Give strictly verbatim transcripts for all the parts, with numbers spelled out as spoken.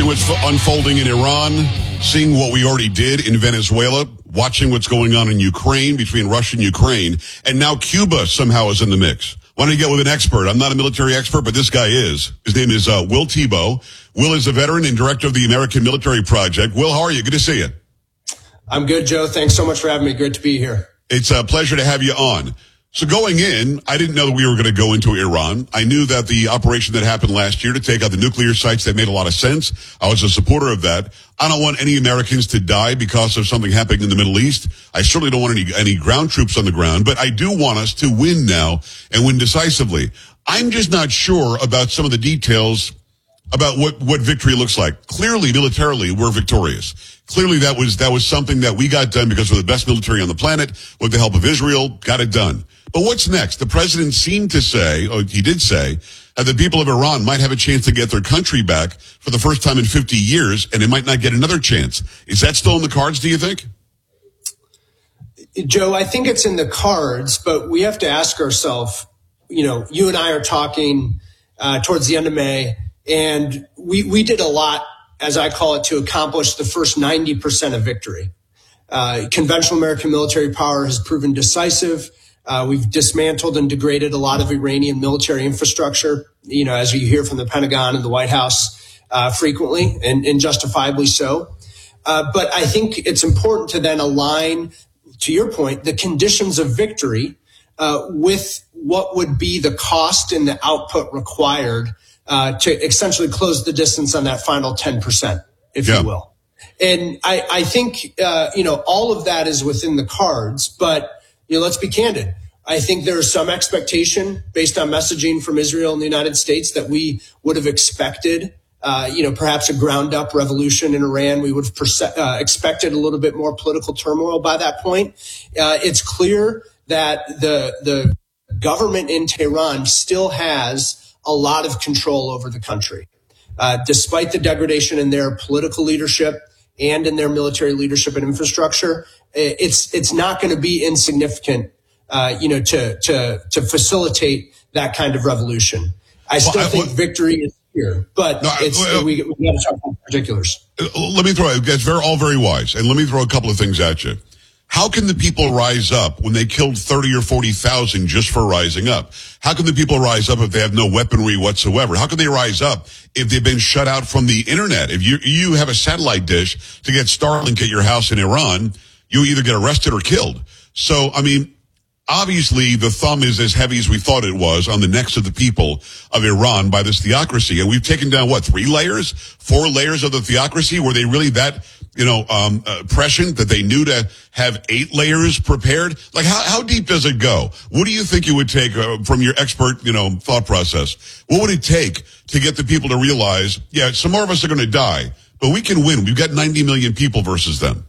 watching what's unfolding in Iran, seeing what we already did in Venezuela, watching what's going on in Ukraine between Russia and Ukraine, and now Cuba somehow is in the mix. Why don't you get with an expert? I'm not a military expert, but this guy is. His name is uh, Will Thibault. Will is a veteran and director of the American Military Project. Will, how are you? Good to see you. I'm good, Joe. Thanks so much for having me. Great to be here. It's a pleasure to have you on. So going in, I didn't know that we were going to go into Iran. I knew that the operation that happened last year to take out the nuclear sites, that made a lot of sense. I was a supporter of that. I don't want any Americans to die because of something happening in the Middle East. I certainly don't want any, any ground troops on the ground, but I do want us to win now and win decisively. I'm just not sure about some of the details about what, what victory looks like. Clearly, militarily, we're victorious. Clearly, that was, that was something that we got done because we're the best military on the planet. With the help of Israel, got it done. But what's next? The president seemed to say, or he did say, that the people of Iran might have a chance to get their country back for the first time in fifty years, and they might not get another chance. Is that still in the cards, do you think? Joe, I think it's in the cards, but we have to ask ourselves, you know, you and I are talking uh, towards the end of May, and we, we did a lot, as I call it, to accomplish the first ninety percent of victory. Uh, conventional American military power has proven decisive. Uh, we've dismantled and degraded a lot of Iranian military infrastructure, you know, as you hear from the Pentagon and the White House uh, frequently, and, and justifiably so. Uh, but I think it's important to then align, to your point, the conditions of victory uh, with what would be the cost and the output required uh, to essentially close the distance on that final ten percent, if yeah. you will. And I, I think, uh, you know, all of that is within the cards, but you know, let's be candid. I think there is some expectation based on messaging from Israel and the United States that we would have expected, uh, you know, perhaps a ground up revolution in Iran. We would have perce- uh, expected a little bit more political turmoil by that point. Uh, it's clear that the, the government in Tehran still has a lot of control over the country, uh, despite the degradation in their political leadership and in their military leadership and infrastructure. It's it's not going to be insignificant, uh, you know, to to to facilitate that kind of revolution. I still well, I, think well, victory is here, but no, it's, well, we, we got to talk about particulars. Let me throw it. That's very all very wise, and let me throw a couple of things at you. How can the people rise up when they killed thirty or forty thousand just for rising up? How can the people rise up if they have no weaponry whatsoever? How can they rise up if they've been shut out from the internet? If you you have a satellite dish to get Starlink at your house in Iran, you either get arrested or killed. So, I mean, obviously the thumb is as heavy as we thought it was on the necks of the people of Iran by this theocracy. And we've taken down, what, three layers, four layers of the theocracy? Were they really that, you know, um, uh, prescient that they knew to have eight layers prepared? Like, how, how deep does it go? What do you think it would take uh, from your expert, you know, thought process? What would it take to get the people to realize, yeah, some more of us are going to die, but we can win. We've got ninety million people versus them.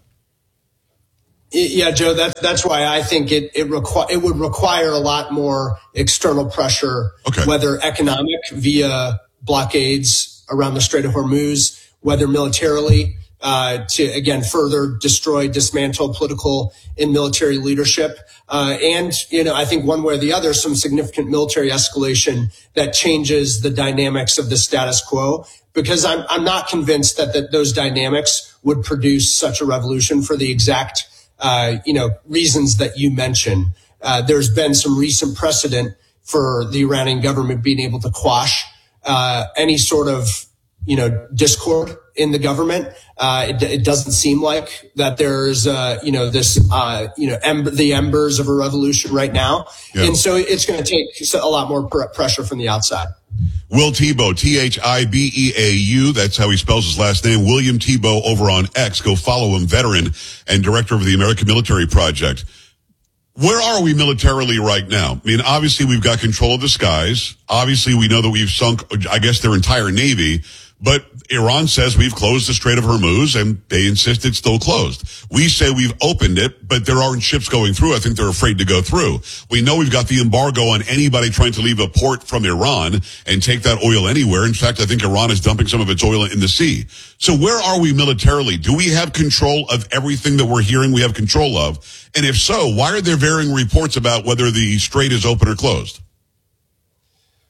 Yeah, Joe, that's, that's why I think it, it require, it would require a lot more external pressure, okay. whether economic via blockades around the Strait of Hormuz, whether militarily, uh, to again, further destroy, dismantle political and military leadership. Uh, and, you know, I think one way or the other, some significant military escalation that changes the dynamics of the status quo, because I'm, I'm not convinced that, that those dynamics would produce such a revolution for the exact Uh, you know, reasons that you mentioned. Uh, there's been some recent precedent for the Iranian government being able to quash uh, any sort of, you know, discord in the government. Uh, it, it doesn't seem like that there's, uh, you know, this, uh, you know, em- the embers of a revolution right now. Yeah. And so it's going to take a lot more pr- pressure from the outside. Will Thibault, T H I B E A U. That's how he spells his last name. William Thibault over on X. Go follow him, veteran and director of the American Military Project. Where are we militarily right now? I mean, obviously we've got control of the skies. Obviously we know that we've sunk, I guess, their entire Navy. But Iran says we've closed the Strait of Hormuz, and they insist it's still closed. We say we've opened it, but there aren't ships going through. I think they're afraid to go through. We know we've got the embargo on anybody trying to leave a port from Iran and take that oil anywhere. In fact, I think Iran is dumping some of its oil in the sea. So where are we militarily? Do we have control of everything that we're hearing we have control of? And if so, why are there varying reports about whether the strait is open or closed?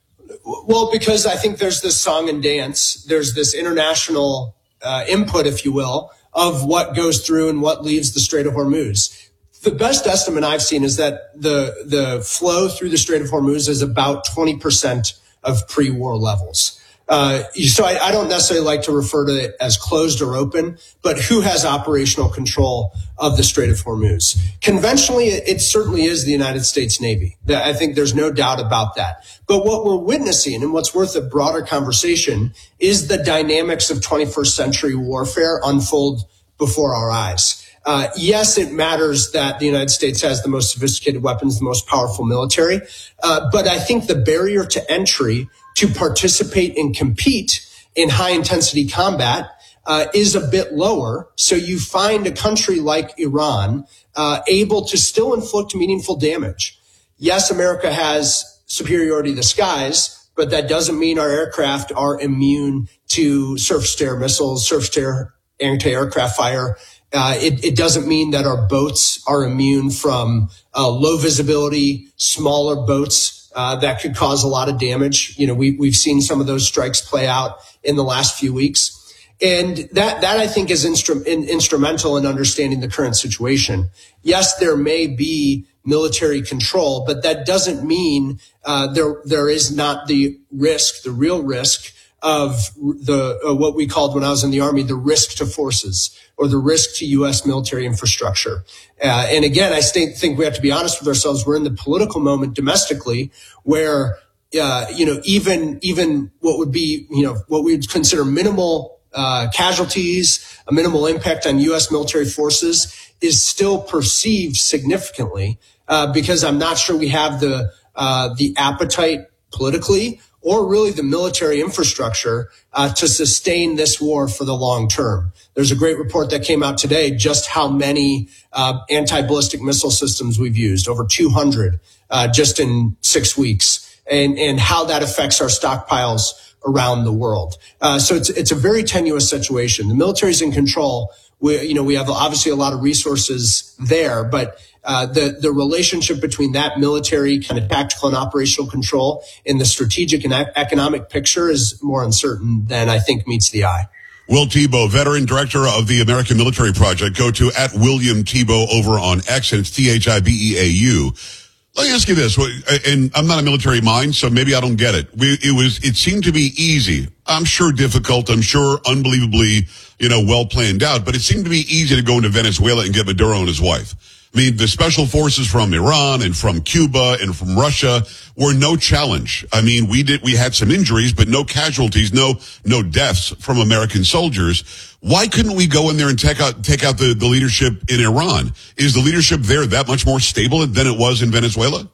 Well, because I think there's this song and dance, there's this international uh, input, if you will, of what goes through and what leaves the Strait of Hormuz. The best estimate I've seen is that the the flow through the Strait of Hormuz is about twenty percent of pre-war levels. Uh, so I, I don't necessarily like to refer to it as closed or open, but who has operational control of the Strait of Hormuz? Conventionally, it, it certainly is the United States Navy. I think there's no doubt about that. But what we're witnessing, and what's worth a broader conversation, is the dynamics of twenty-first century warfare unfold before our eyes. Uh, yes, it matters that the United States has the most sophisticated weapons, the most powerful military. Uh, but I think the barrier to entry to participate and compete in high intensity combat uh, is a bit lower. So you find a country like Iran uh, able to still inflict meaningful damage. Yes, America has superiority to the skies, but that doesn't mean our aircraft are immune to surface-to-air missiles, surface-to-air anti-aircraft fire. Uh, it, it doesn't mean that our boats are immune from uh, low visibility, smaller boats uh, that could cause a lot of damage. You know, we, we've seen some of those strikes play out in the last few weeks. And that, that I think is instru- in, instrumental in understanding the current situation. Yes, there may be military control, but that doesn't mean uh, there there is not the risk, the real risk of the uh, what we called when I was in the Army, the risk to forces, or the risk to U S military infrastructure. Uh, and again, I think, think we have to be honest with ourselves. We're in the political moment domestically where, uh, you know, even, even what would be, you know, what we would consider minimal uh, casualties, a minimal impact on U S military forces is still perceived significantly, uh, because I'm not sure we have the, uh, the appetite politically or really the military infrastructure uh, to sustain this war for the long term. There's a great report that came out today, just how many uh, anti-ballistic missile systems we've used, over two hundred uh, just in six weeks, and, and how that affects our stockpiles around the world. Uh, so it's it's a very tenuous situation. The military's in control. We, you know, we have obviously a lot of resources there, but uh, the, the relationship between that military kind of tactical and operational control and the strategic and e- economic picture is more uncertain than I think meets the eye. Will Thibault, veteran director of the American Military Project. Go to at William Thibault over on X, and it's T H I B E A U. Let me ask you this, and I'm not a military mind, so maybe I don't get it. We, it was, it seemed to be easy. I'm sure difficult. I'm sure unbelievably, you know, well planned out, but it seemed to be easy to go into Venezuela and get Maduro and his wife. I mean, the special forces from Iran and from Cuba and from Russia were no challenge. I mean, we did, we had some injuries, but no casualties, no, no deaths from American soldiers. Why couldn't we go in there and take out, take out the, the leadership in Iran? Is the leadership there that much more stable than it was in Venezuela?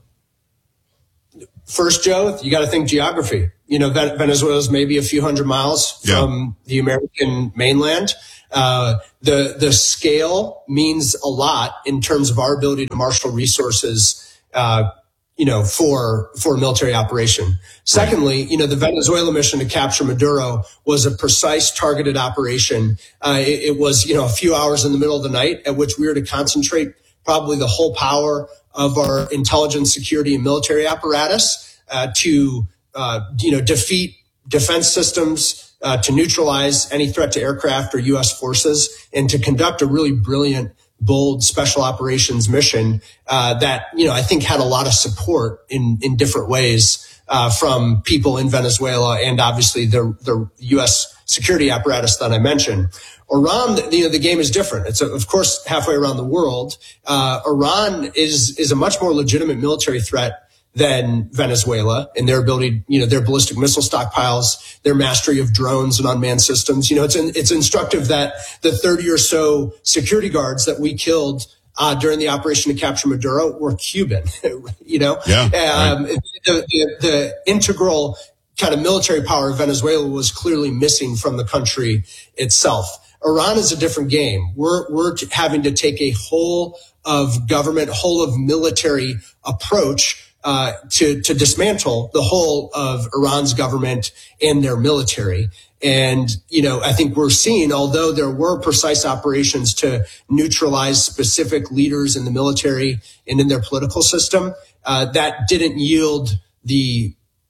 First, Joe, you got to think geography. You know, Venezuela is maybe a few hundred miles from yeah. the American mainland. Uh, the, the scale means a lot in terms of our ability to marshal resources, uh, you know, for, for a military operation. Secondly, you know, the Venezuela mission to capture Maduro was a precise targeted operation. Uh, it, it was, you know, a few hours in the middle of the night at which we were to concentrate probably the whole power of our intelligence, security, and military apparatus, uh, to, uh, you know, defeat defense systems, Uh, to neutralize any threat to aircraft or U S forces, and to conduct a really brilliant, bold special operations mission uh, that, you know, I think had a lot of support in, in different ways uh, from people in Venezuela and obviously the, the U S security apparatus that I mentioned. Iran, you know, the game is different. It's, of course, halfway around the world. Uh, Iran is is a much more legitimate military threat than Venezuela, and their ability, you know, their ballistic missile stockpiles, their mastery of drones and unmanned systems. You know, it's in, it's instructive that the thirty or so security guards that we killed uh, during the operation to capture Maduro were Cuban. you know, yeah, um, right. the, the, the integral kind of military power of Venezuela was clearly missing from the country itself. Iran is a different game. We're we're t- having to take a whole of government, whole of military approach Uh, to, to dismantle the whole of Iran's government and their military. And, you know, I think we're seeing, although there were precise operations to neutralize specific leaders in the military and in their political system, uh, that didn't yield the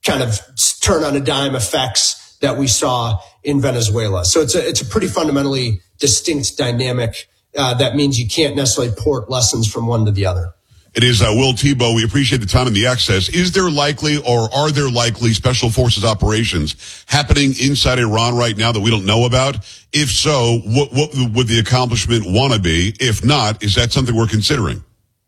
kind of turn on a dime effects that we saw in Venezuela. So it's a, it's a pretty fundamentally distinct dynamic uh, that means you can't necessarily port lessons from one to the other. It is uh, Will Tebow. We appreciate the time and the access. Is there likely or are there likely special forces operations happening inside Iran right now that we don't know about? If so, what, what would the accomplishment want to be? If not, is that something we're considering?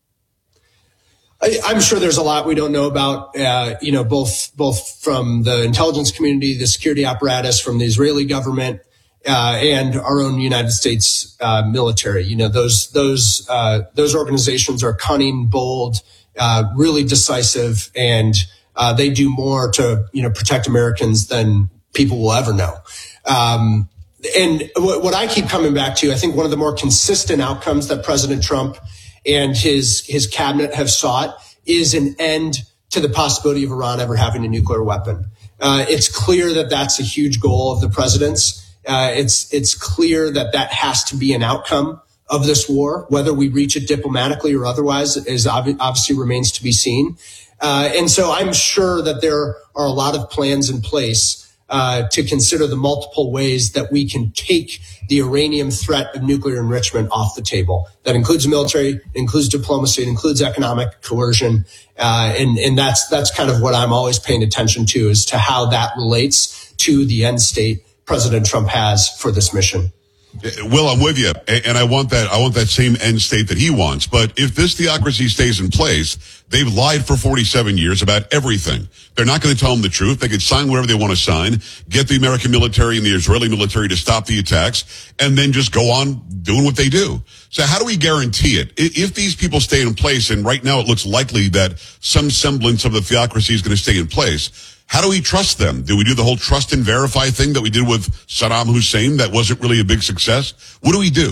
I, I'm sure there's a lot we don't know about, uh, you know, both both from the intelligence community, the security apparatus, from the Israeli government, Uh, and our own United States uh, military. You know, those those uh, those organizations are cunning, bold, uh, really decisive, and uh, they do more to you know protect Americans than people will ever know. Um, and w- what I keep coming back to, I think one of the more consistent outcomes that President Trump and his his cabinet have sought is an end to the possibility of Iran ever having a nuclear weapon. Uh, it's clear that that's a huge goal of the president's. Uh, it's it's clear that that has to be an outcome of this war. Whether we reach it diplomatically or otherwise is ob- obviously remains to be seen. Uh, and so I'm sure that there are a lot of plans in place uh, to consider the multiple ways that we can take the uranium threat of nuclear enrichment off the table. That includes military, it includes diplomacy, it includes economic coercion, uh, and and that's that's kind of what I'm always paying attention to as to how that relates to the end state President Trump has for this mission. Will, I'm with you, and I want that. I want that same end state that he wants. But if this theocracy stays in place, they've lied for forty-seven years about everything. They're not going to tell them the truth. They could sign whatever they want to sign, get the American military and the Israeli military to stop the attacks, and then just go on doing what they do. So how do we guarantee it? If these people stay in place, and right now it looks likely that some semblance of the theocracy is going to stay in place, how do we trust them? Do we do the whole trust and verify thing that we did with Saddam Hussein that wasn't really a big success? What do we do?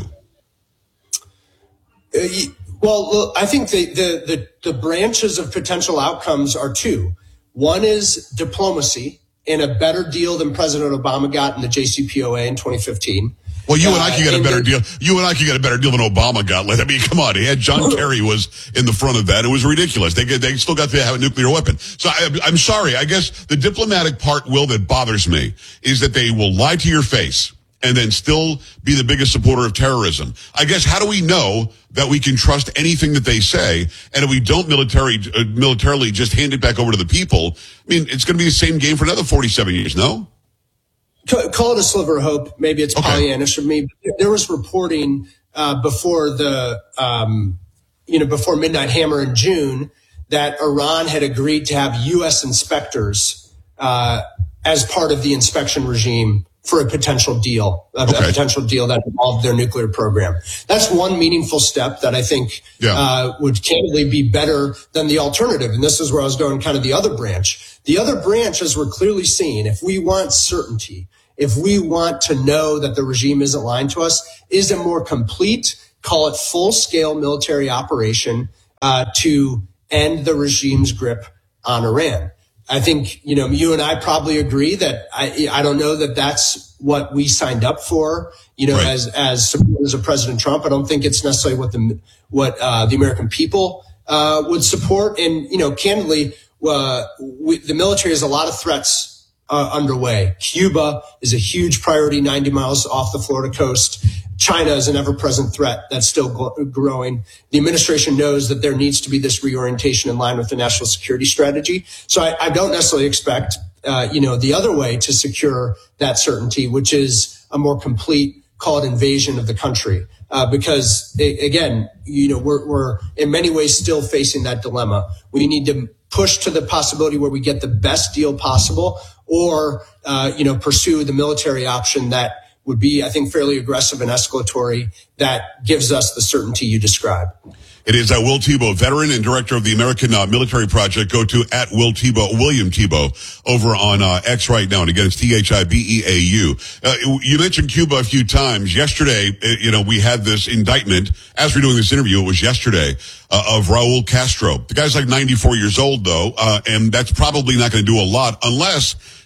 Uh, well, I think the, the, the, the branches of potential outcomes are two. One is diplomacy and a better deal than President Obama got in the J C P O A in twenty fifteen. Well, you and I Uh, could get a and better the- deal. You and I could get a better deal than Obama got. I mean, come on. He had John Kerry was in the front of that. It was ridiculous. They they still got to have a nuclear weapon. So I, I'm sorry. I guess the diplomatic part, Will, that bothers me is that they will lie to your face and then still be the biggest supporter of terrorism. I guess how do we know that we can trust anything that they say? And if we don't military uh, militarily just hand it back over to the people, I mean, it's going to be the same game for another forty-seven years. No. Call it a sliver of hope. Maybe it's Okay. Pollyannish of me. There was reporting uh, before the, um, you know, before Midnight Hammer in June that Iran had agreed to have U S inspectors uh, as part of the inspection regime for a potential deal, a, Okay. a potential deal that involved their nuclear program. That's one meaningful step that I think Yeah. uh, would candidly be better than the alternative. And this is where I was going, kind of the other branch. The other branch, as we're clearly seeing, if we want certainty, if we want to know that the regime isn't lying to us, is a more complete, call it full-scale military operation uh, to end the regime's grip on Iran. I think, you know, you and I probably agree that I, I don't know that that's what we signed up for, you know, Right. as, as supporters of President Trump. I don't think it's necessarily what the, what, uh, the American people, uh, would support. And, you know, candidly, uh, we, the military has a lot of threats, uh, underway. Cuba is a huge priority, ninety miles off the Florida coast. China is an ever-present threat that's still gl- growing. The administration knows that there needs to be this reorientation in line with the national security strategy. So I, I don't necessarily expect, uh, you know, the other way to secure that certainty, which is a more complete, call it invasion of the country. Uh, because a- again, you know, we're, we're in many ways still facing that dilemma. We need to push to the possibility where we get the best deal possible, or, uh, you know, pursue the military option that would be, I think, fairly aggressive and escalatory that gives us the certainty you describe. It is uh, Will Tebow, veteran and director of the American uh, Military Project. Go to at Will Tebow, William Tebow, over on uh, X right now. And again, it's T H I B E A U. Uh, you mentioned Cuba a few times. Yesterday, uh, you know, we had this indictment. As we're doing this interview, it was yesterday, uh, of Raul Castro. The guy's like ninety-four years old, though, uh, and that's probably not going to do a lot unless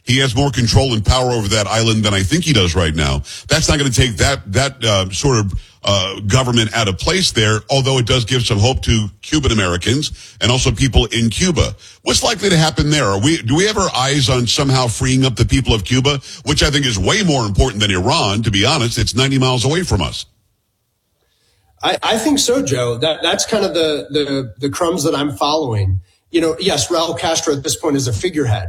He has more control and power over that island than I think he does right now. That's not going to take that that uh, sort of uh, government out of place there, although it does give some hope to Cuban Americans and also people in Cuba. What's likely to happen there? Are we, do we have our eyes on somehow freeing up the people of Cuba, which I think is way more important than Iran, to be honest? It's ninety miles away from us. I, I think so, Joe. That that's kind of the, the the crumbs that I'm following. You know, yes, Raul Castro at this point is a figurehead,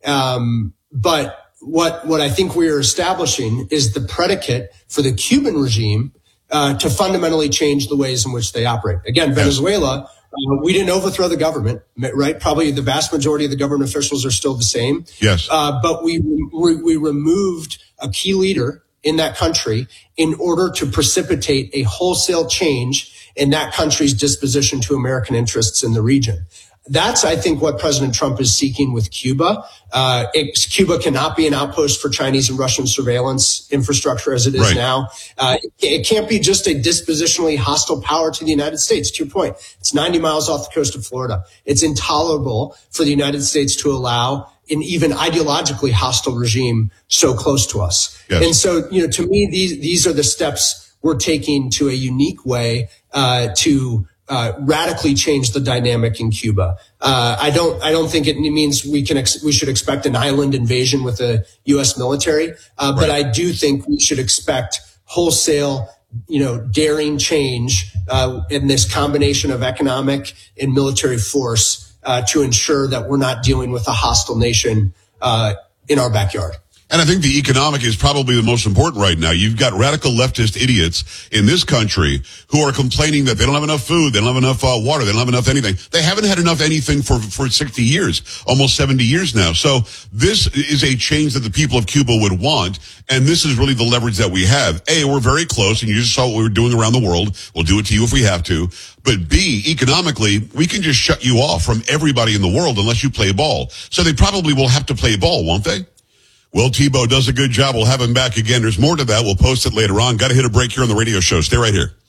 um, but what what I think we are establishing is the predicate for the Cuban regime uh, to fundamentally change the ways in which they operate. Again, Venezuela, uh, we didn't overthrow the government, right? Probably the vast majority of the government officials are still the same. Yes, uh, but we we, we removed a key leader in that country in order to precipitate a wholesale change in that country's disposition to American interests in the region. That's, I think, what President Trump is seeking with Cuba. Uh, it, Cuba cannot be an outpost for Chinese and Russian surveillance infrastructure as it is right. now. Uh, it, it can't be just a dispositionally hostile power to the United States. To your point, it's ninety miles off the coast of Florida. It's intolerable for the United States to allow an even ideologically hostile regime so close to us. Yes. And so, you know, to me, these these are the steps we're taking to a unique way uh, to uh, radically change the dynamic in Cuba. Uh, I don't I don't think it means we can ex- we should expect an island invasion with the U S military, uh, but right. I do think we should expect wholesale, you know, daring change uh, in this combination of economic and military force. Uh, to ensure that we're not dealing with a hostile nation uh, in our backyard. And I think the economic is probably the most important right now. You've got radical leftist idiots in this country who are complaining that they don't have enough food, they don't have enough uh, water, they don't have enough anything. They haven't had enough anything for, for sixty years, almost seventy years now. So this is a change that the people of Cuba would want, and this is really the leverage that we have. A, we're very close, and you just saw what we were doing around the world. We'll do it to you if we have to. But B, economically, we can just shut you off from everybody in the world unless you play ball. So they probably will have to play ball, won't they? Will Tebow does a good job. We'll have him back again. There's more to that. We'll post it later on. Got to hit a break here on the radio show. Stay right here.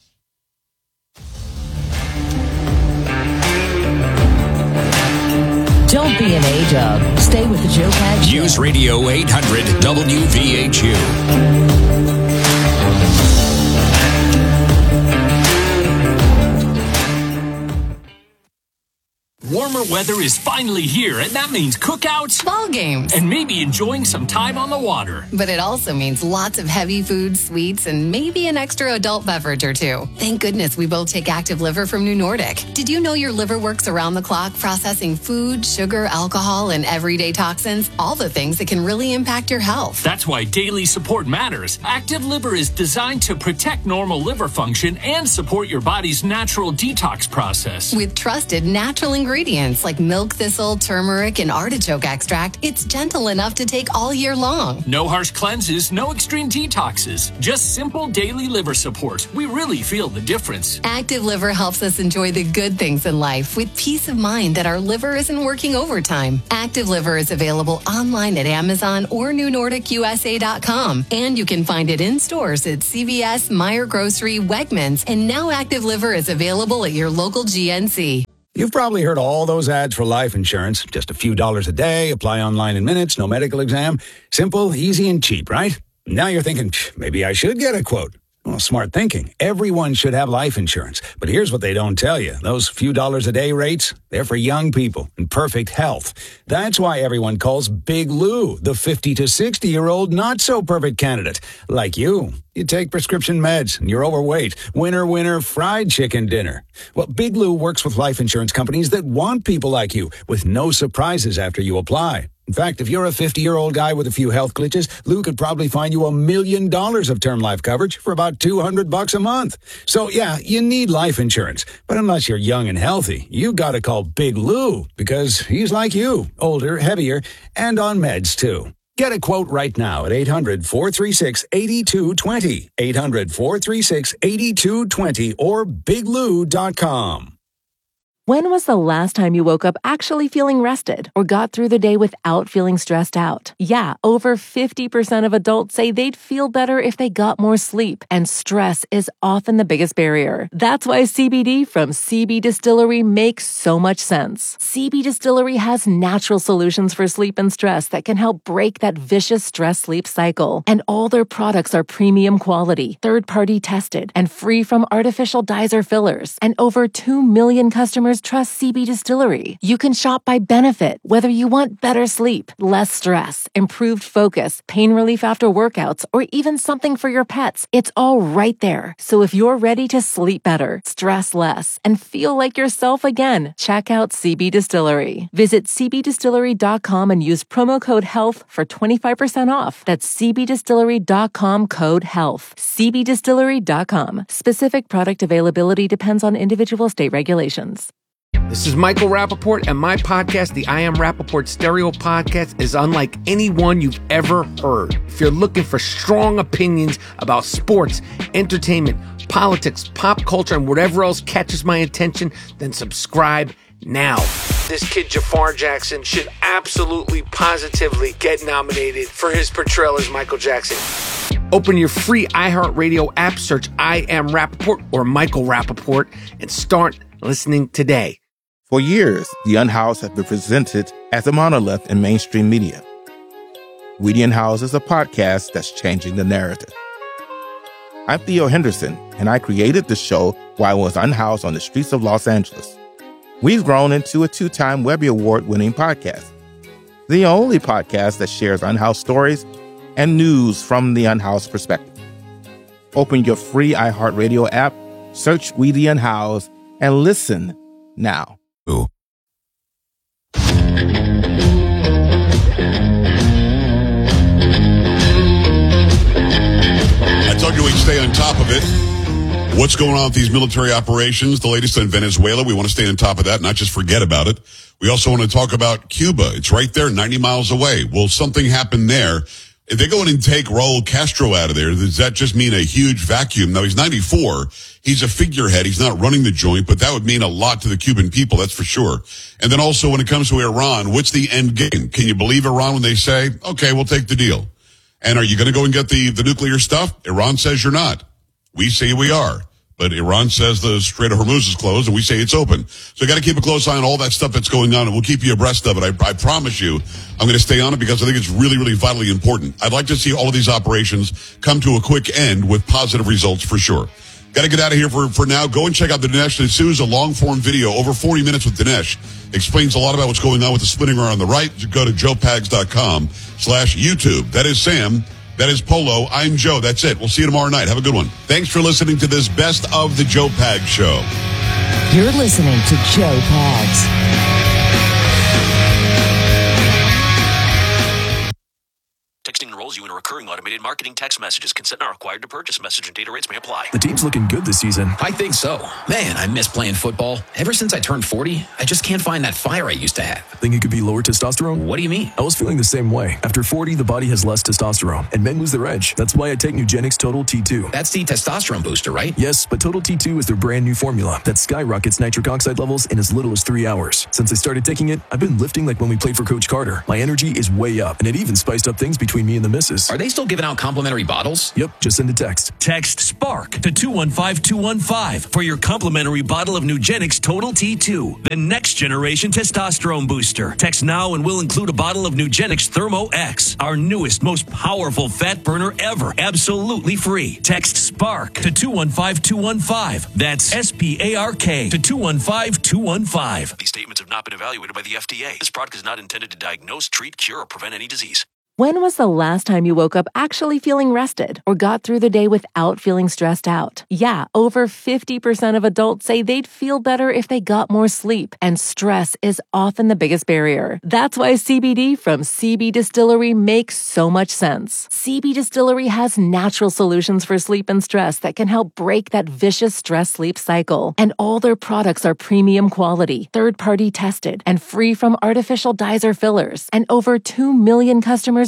Don't be an A-dub. Stay with the Joe Pags Show. News Radio eight hundred W V H U. Warmer weather is finally here, and that means cookouts, ball games, and maybe enjoying some time on the water. But it also means lots of heavy foods, sweets, and maybe an extra adult beverage or two. Thank goodness we both take Active Liver from New Nordic. Did you know your liver works around the clock processing food, sugar, alcohol, and everyday toxins? All the things that can really impact your health. That's why daily support matters. Active Liver is designed to protect normal liver function and support your body's natural detox process. With trusted natural ingredients like milk thistle, turmeric, and artichoke extract, it's gentle enough to take all year long. No harsh cleanses, no extreme detoxes. Just simple daily liver support. We really feel the difference. Active Liver helps us enjoy the good things in life with peace of mind that our liver isn't working overtime. Active Liver is available online at Amazon or new nordic u s a dot com. And you can find it in stores at C V S, Meijer Grocery, Wegmans, and now Active Liver is available at your local G N C. You've probably heard all those ads for life insurance. Just a few dollars a day, apply online in minutes, no medical exam. Simple, easy, and cheap, right? Now you're thinking, maybe I should get a quote. Well, smart thinking. Everyone should have life insurance. But here's what they don't tell you. Those few dollars a day rates, they're for young people in perfect health. That's why everyone calls Big Lou the fifty to sixty-year-old not-so-perfect candidate. Like you. You take prescription meds, and you're overweight. Winner, winner, fried chicken dinner. Well, Big Lou works with life insurance companies that want people like you, with no surprises after you apply. In fact, if you're a fifty-year-old guy with a few health glitches, Lou could probably find you a million dollars of term life coverage for about two hundred bucks a month. So, yeah, you need life insurance. But unless you're young and healthy, you gotta call Big Lou, because he's like you, older, heavier, and on meds, too. Get a quote right now at eight hundred, four three six, eight two two zero, eight hundred, four three six, eight two two zero, or big lou dot com. When was the last time you woke up actually feeling rested or got through the day without feeling stressed out? Yeah, over fifty percent of adults say they'd feel better if they got more sleep, and stress is often the biggest barrier. That's why C B D from C B Distillery makes so much sense. C B Distillery has natural solutions for sleep and stress that can help break that vicious stress-sleep cycle. And all their products are premium quality, third-party tested, and free from artificial dyes or fillers. And over two million customers trust C B Distillery. You can shop by benefit, whether you want better sleep, less stress, improved focus, pain relief after workouts, or even something for your pets. It's all right there. So if you're ready to sleep better, stress less, and feel like yourself again, check out C B Distillery. Visit c b distillery dot com and use promo code HEALTH for twenty-five percent off. That's c b distillery dot com code HEALTH. c b distillery dot com. Specific product availability depends on individual state regulations. This is Michael Rappaport, and my podcast, the I Am Rappaport Stereo Podcast, is unlike any one you've ever heard. If you're looking for strong opinions about sports, entertainment, politics, pop culture, and whatever else catches my attention, then subscribe now. This kid Jafar Jackson should absolutely, positively get nominated for his portrayal as Michael Jackson. Open your free iHeartRadio app, search I Am Rappaport or Michael Rappaport, and start listening today. For years, The Unhoused have been presented as a monolith in mainstream media. We The Unhoused is a podcast that's changing the narrative. I'm Theo Henderson, and I created the show while I was unhoused on the streets of Los Angeles. We've grown into a two-time Webby Award-winning podcast, the only podcast that shares unhoused stories and news from the unhoused perspective. Open your free iHeartRadio app, search We The Unhoused, and listen now. Ooh. I told you we'd stay on top of it. What's going on with these military operations? The latest in Venezuela. We want to stay on top of that, not just forget about it. We also want to talk about Cuba. It's right there, ninety miles away. Will something happen there? If they go in and take Raul Castro out of there, does that just mean a huge vacuum? Now, he's ninety-four. He's a figurehead. He's not running the joint, but that would mean a lot to the Cuban people, that's for sure. And then also when it comes to Iran, what's the end game? Can you believe Iran when they say, okay, we'll take the deal? And are you going to go and get the, the nuclear stuff? Iran says you're not. We say we are. But Iran says the Strait of Hormuz is closed, and we say it's open. So you got to keep a close eye on all that stuff that's going on, and we'll keep you abreast of it. I, I promise you, I'm going to stay on it because I think it's really, really vitally important. I'd like to see all of these operations come to a quick end with positive results for sure. Got to get out of here for, for now. Go and check out the Dinesh D'Souza long-form video, over forty minutes with Dinesh. Explains a lot about what's going on with the splitting around on the right. Go to joe pags dot com slash YouTube. That is Sam. That is Polo. I'm Joe. That's it. We'll see you tomorrow night. Have a good one. Thanks for listening to this Best of the Joe Pags Show. You're listening to Joe Pags. Texting enrolls you in a recurring automated marketing text messages. Consent not required to purchase. Message and data rates may apply. The team's looking good this season. I think so. Man, I miss playing football. Ever since I turned forty, I just can't find that fire I used to have. Think it could be lower testosterone? What do you mean? I was feeling the same way. After forty, the body has less testosterone, and men lose their edge. That's why I take Nugenix Total T two. That's the testosterone booster, right? Yes, but Total T two is their brand new formula that skyrockets nitric oxide levels in as little as three hours. Since I started taking it, I've been lifting like when we played for Coach Carter. My energy is way up, and it even spiced up things between me and the missus. Are they still giving out complimentary bottles? Yep, just send a text. Text SPARK to two one five two one five for your complimentary bottle of Nugenix Total T two, the next generation testosterone booster. Text now and we'll include a bottle of Nugenix Thermo X, our newest, most powerful fat burner ever, absolutely free. Text SPARK to two one five two one five. That's S P A R K to two one five two one five. These statements have not been evaluated by the F D A. This product is not intended to diagnose, treat, cure, or prevent any disease. When was the last time you woke up actually feeling rested or got through the day without feeling stressed out? Yeah, over fifty percent of adults say they'd feel better if they got more sleep, and stress is often the biggest barrier. That's why C B D from C B Distillery makes so much sense. C B Distillery has natural solutions for sleep and stress that can help break that vicious stress-sleep cycle. And all their products are premium quality, third-party tested, and free from artificial dyes or fillers. And over two million customers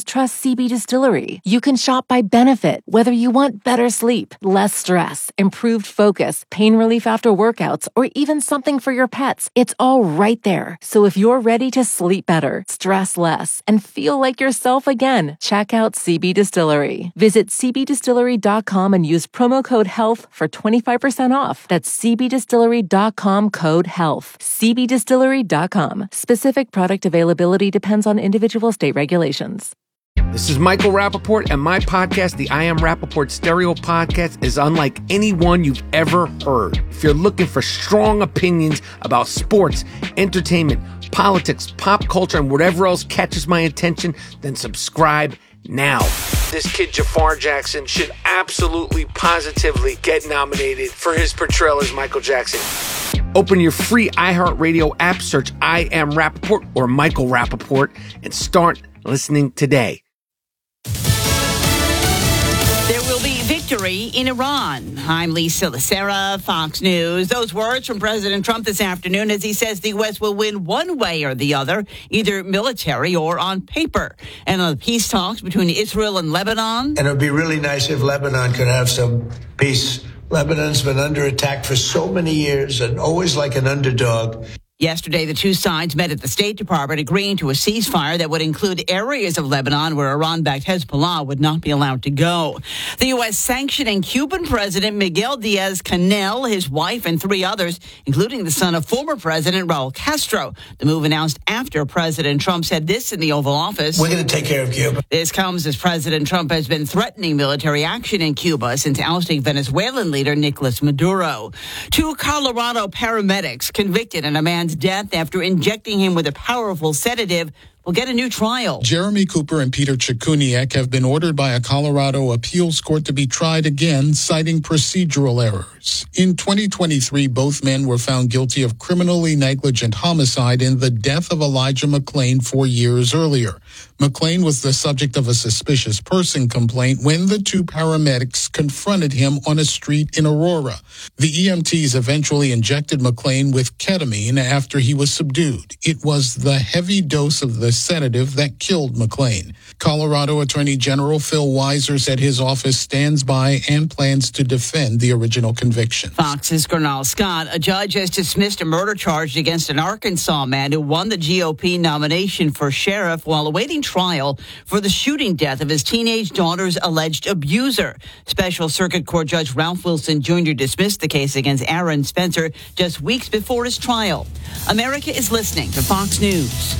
customers trust C B Distillery. You can shop by benefit, whether you want better sleep, less stress, improved focus, pain relief after workouts, or even something for your pets. It's all right there. So if you're ready to sleep better, stress less, and feel like yourself again, check out C B Distillery. Visit c b distillery dot com and use promo code HEALTH for twenty-five percent off. That's c b distillery dot com code HEALTH. c b distillery dot com. Specific product availability depends on individual state regulations. This is Michael Rappaport, and my podcast, the I Am Rappaport Stereo Podcast, is unlike anyone you've ever heard. If you're looking for strong opinions about sports, entertainment, politics, pop culture, and whatever else catches my attention, then subscribe now. This kid, Jafar Jackson, should absolutely, positively get nominated for his portrayal as Michael Jackson. Open your free iHeartRadio app, search I Am Rappaport or Michael Rappaport, and start listening today. There will be victory in Iran. I'm Lisa Lacera, Fox News. Those words from President Trump this afternoon as he says the U S will win one way or the other, either military or on paper. And on the peace talks between Israel and Lebanon. And it would be really nice if Lebanon could have some peace. Lebanon's been under attack for so many years and always like an underdog. Yesterday, the two sides met at the State Department agreeing to a ceasefire that would include areas of Lebanon where Iran-backed Hezbollah would not be allowed to go. The U S sanctioning Cuban President Miguel Diaz-Canel, his wife, and three others, including the son of former President Raul Castro. The move announced after President Trump said this in the Oval Office. We're going to take care of Cuba. This comes as President Trump has been threatening military action in Cuba since ousting Venezuelan leader Nicolas Maduro. Two Colorado paramedics convicted in a man's death after injecting him with a powerful sedative will get a new trial. Jeremy Cooper and Peter Chikuniak have been ordered by a Colorado appeals court to be tried again, citing procedural errors. In twenty twenty-three, both men were found guilty of criminally negligent homicide in the death of Elijah McClain four years earlier. McClain was the subject of a suspicious person complaint when the two paramedics confronted him on a street in Aurora. The E M Ts eventually injected McClain with ketamine after he was subdued. It was the heavy dose of the sedative that killed McClain. Colorado Attorney General Phil Weiser said his office stands by and plans to defend the original conviction. Fox's Gernal Scott, a judge has dismissed a murder charge against an Arkansas man who won the G O P nomination for sheriff while awaiting trial for the shooting death of his teenage daughter's alleged abuser. Special Circuit Court Judge Ralph Wilson Junior dismissed the case against Aaron Spencer just weeks before his trial. America is listening to Fox News.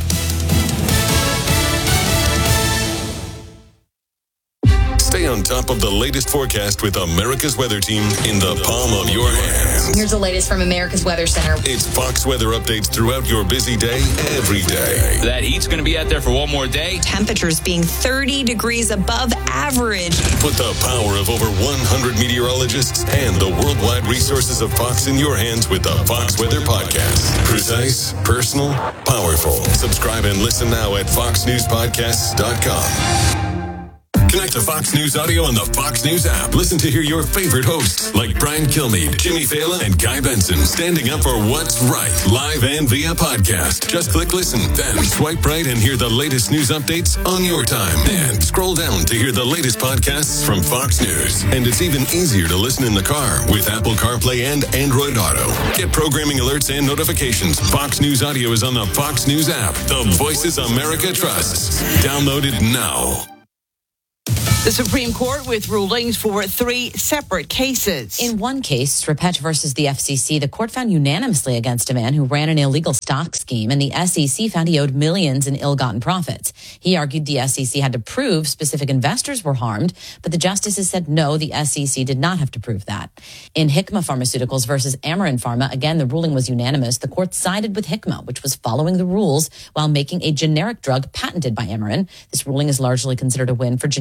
Stay on top of the latest forecast with America's Weather Team in the palm of your hands. Here's the latest from America's Weather Center. It's Fox weather updates throughout your busy day, every day. That heat's going to be out there for one more day. Temperatures being thirty degrees above average. Put the power of over one hundred meteorologists and the worldwide resources of Fox in your hands with the Fox Weather Podcast. Precise, personal, powerful. Subscribe and listen now at fox news podcasts dot com. Connect to Fox News Audio on the Fox News app. Listen to hear your favorite hosts like Brian Kilmeade, Jimmy Fallon, and Guy Benson standing up for what's right, live and via podcast. Just click listen, then swipe right and hear the latest news updates on your time. And scroll down to hear the latest podcasts from Fox News. And it's even easier to listen in the car with Apple CarPlay and Android Auto. Get programming alerts and notifications. Fox News Audio is on the Fox News app. The voices America trusts. Download it now. The Supreme Court with rulings for three separate cases. In one case, Strapetch versus the F C C, the court found unanimously against a man who ran an illegal stock scheme, and the S E C found he owed millions in ill-gotten profits. He argued the S E C had to prove specific investors were harmed, but the justices said no, the S E C did not have to prove that. In Hikma Pharmaceuticals versus Amarin Pharma, again, the ruling was unanimous. The court sided with Hikma, which was following the rules while making a generic drug patented by Amarin. This ruling is largely considered a win for generic drug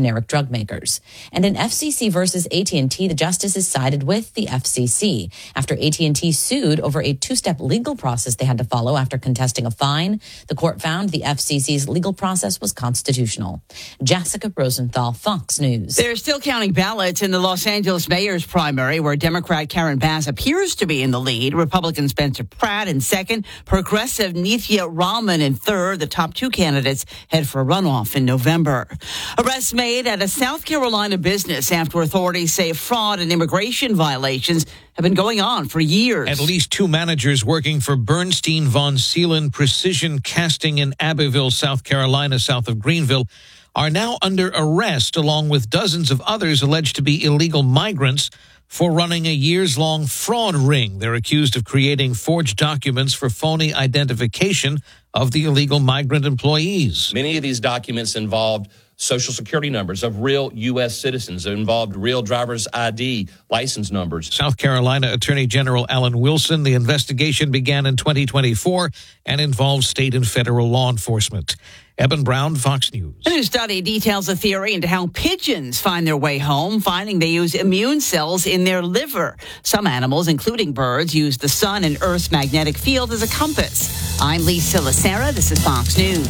drug makers. And in F C C versus A T and T, the justices sided with the F C C after A T and T sued over a two-step legal process they had to follow after contesting a fine. The court found the F C C's legal process was constitutional. Jessica Rosenthal, Fox News. They're still counting ballots in the Los Angeles mayor's primary, where Democrat Karen Bass appears to be in the lead. Republican Spencer Pratt in second, progressive Nithya Raman in third. The top two candidates head for a runoff in November. Arrests made at a South Carolina business after authorities say fraud and immigration violations have been going on for years. At least two managers working for Bernstein Von Seelen Precision Casting in Abbeville, South Carolina, south of Greenville, are now under arrest, along with dozens of others alleged to be illegal migrants for running a years-long fraud ring. They're accused of creating forged documents for phony identification of the illegal migrant employees. Many of these documents involved Social Security numbers of real U S citizens. It involved real driver's I D license numbers. South Carolina Attorney General Alan Wilson. The investigation began in twenty twenty-four and involves state and federal law enforcement. Eben Brown, Fox News. A new study details a theory into how pigeons find their way home, finding they use immune cells in their liver. Some animals, including birds, use the sun and Earth's magnetic field as a compass. I'm Lisa Lacera. This is Fox News.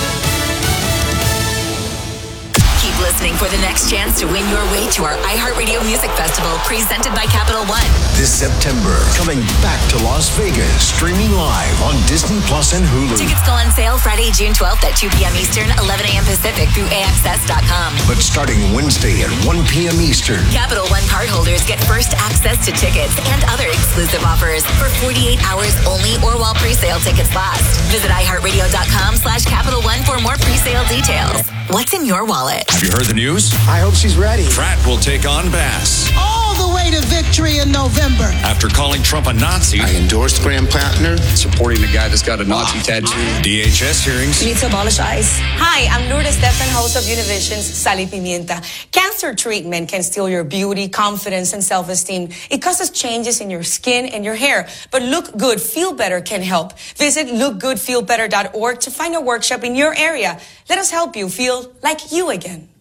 Keep listening for the next chance to win your way to our iHeartRadio Music Festival presented by Capital One. This September, coming back to Las Vegas, streaming live on Disney Plus and Hulu. Tickets go on sale Friday, June twelfth at two p.m. Eastern, eleven a.m. Pacific through A X S dot com. But starting Wednesday at one p.m. Eastern, Capital One cardholders get first access to tickets and other exclusive offers for forty-eight hours only or while pre-sale tickets last. Visit iHeartRadio.com slash Capital One for more pre-sale details. What's in your wallet? Have you heard the news? I hope she's ready. Pratt will take on Bass. All the way to victory in November. After calling Trump a Nazi. I endorsed Graham Plattner. Supporting the guy that's got a Nazi tattoo. D H S hearings. We need to abolish ICE. Hi, I'm Lourdes Stefan, host of Univision's Sal y Pimienta. Cancer treatment can steal your beauty, confidence, and self-esteem. It causes changes in your skin and your hair. But Look Good, Feel Better can help. Visit look good feel better dot org to find a workshop in your area. Let us help you feel like you again.